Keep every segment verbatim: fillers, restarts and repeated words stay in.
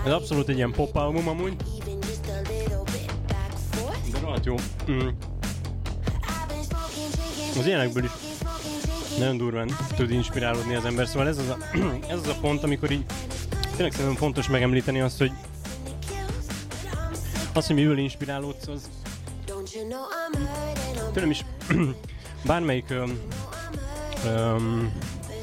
Ez abszolút egy ilyen pop album amúgy. De rohadt jó. Mm. Az ilyenekből is nagyon durván tud inspirálódni az ember. Szóval ez az a, ez az a pont, amikor így tényleg szerintem fontos megemlíteni azt, hogy azt, hogy miből inspirálódsz, az tőlem is bármelyik um, um,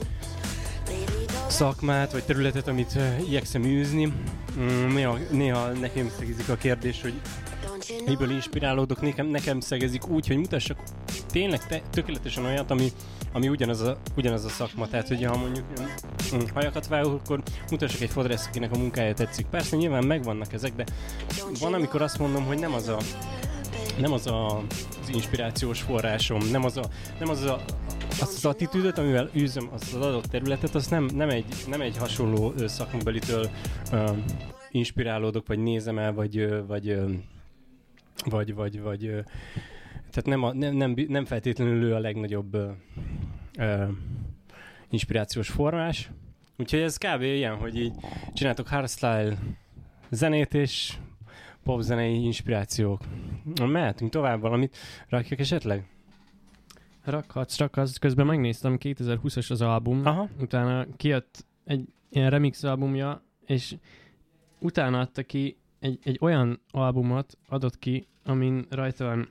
szakmát vagy területet, amit uh, igyekszem űzni, um, néha, néha nekem szegezik a kérdés, hogy miből inspirálódok, nekem, nekem szegezik úgy, hogy mutassak tényleg te, tökéletesen olyat, ami, ami ugyanaz, a, ugyanaz a szakma. Tehát, hogy ha mondjuk um, hajakat vágok, akkor mutassak egy fodrász, akinek a munkája tetszik. Persze nyilván megvannak ezek, de van, amikor azt mondom, hogy nem az a nem az a, az inspirációs forrásom, nem az a, nem az a azt az attitűdöt, amivel űzöm azt az adott területet, azt nem, nem, egy, nem egy hasonló ö, szakmabelitől ö, inspirálódok, vagy nézem el, vagy ö, vagy, ö, vagy, vagy, vagy ö, tehát nem, a, nem, nem, nem feltétlenül ő a legnagyobb ö, ö, inspirációs forrás. Úgyhogy ez kb. Ilyen, hogy így csináltok hardstyle zenét, és popzenei inspirációk. Mehetünk tovább, valamit rakjak esetleg? Rakhatsz, rakhatsz. Közben megnéztem, kétezer-húszas az album, Aha. Utána kijött egy ilyen remix albumja, és utána adta ki egy, egy olyan albumot, adott ki, amin rajta van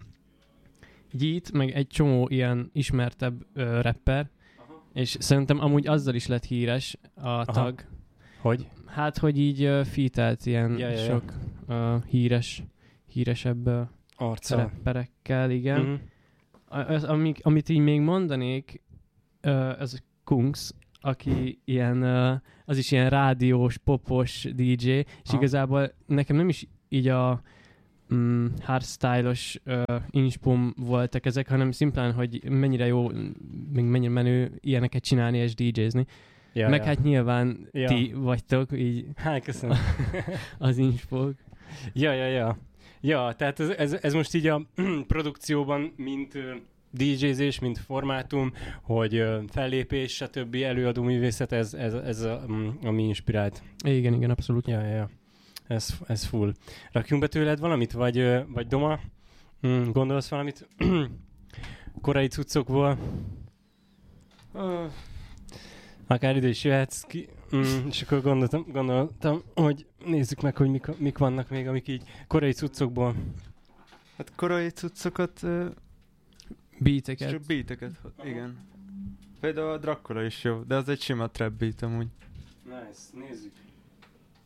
Yeet, meg egy csomó ilyen ismertebb ö, rapper, aha. És szerintem amúgy azzal is lett híres a aha. tag. Hogy? Hát, hogy így uh, featelt ilyen ja, ja, sok uh, híres, híresebb uh, rapperekkel, igen. Mm-hmm. Az, amik, amit így még mondanék, uh, az Kungs, aki ilyen, uh, az is ilyen rádiós, popos dé dzsé, és ha. Igazából nekem nem is így a um, hardstyle-os uh, inspum voltak ezek, hanem szimplán, hogy mennyire jó, még mennyire menő ilyeneket csinálni és dé dzsézni. Ja, meg ja. Hát nyilván ja. ti vagytok, így hát, köszönöm. az inspók. Ja, ja, ja. Ja, tehát ez, ez, ez most így a produkcióban, mint uh, dé dzsézés, mint formátum, hogy uh, fellépés, stb. Előadó művészet, ez, ez, ez a, um, ami inspirált. Igen, igen, abszolút. Ja, ja, ja. Ez, ez full. Rakjunk be tőled valamit, vagy, uh, vagy Doma? Mm, gondolsz valamit? Korai cuccokból? Uh. Akár ide is jöhetsz ki, mm, és akkor gondoltam, gondoltam, hogy nézzük meg, hogy mik, mik vannak még, amik így korai cuccokból. Hát korai cuccokat... Uh, beateket. Csak beateket, igen. Például a Dracula is jó, de az egy sima trap beat amúgy. Nice, nézzük.